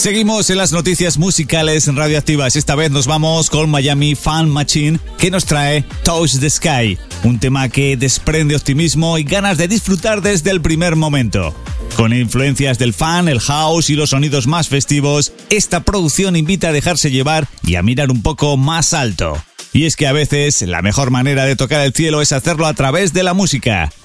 Seguimos en las noticias musicales radioactivas. Esta vez nos vamos con Miami Fan Machine, que nos trae Touch the Sky, un tema que desprende optimismo y ganas de disfrutar desde el primer momento. Con influencias del funk, el house y los sonidos más festivos, esta producción invita a dejarse llevar y a mirar un poco más alto. Y es que a veces la mejor manera de tocar el cielo es hacerlo a través de la música.